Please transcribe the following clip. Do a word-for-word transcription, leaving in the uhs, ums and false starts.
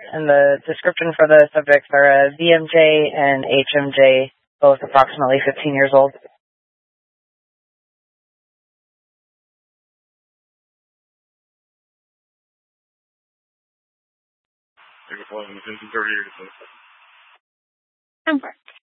and the description for the subjects are a V M J and H M J, both approximately fifteen years old. Confirmed.